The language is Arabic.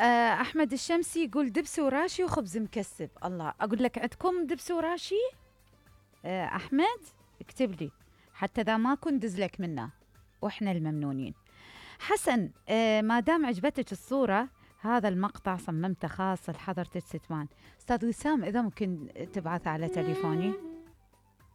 أحمد الشمسي يقول دبس وراشي وخبز مكسب. الله، أقول لك عندكم دبس وراشي؟ أحمد اكتب لي حتى ذا ما كنت دزلك منه، وإحنا الممنونين. حسن، ما دام عجبتك الصورة، هذا المقطع صممته خاص لحضرة الستمان. أستاذ وسام، إذا ممكن تبعث على تليفوني.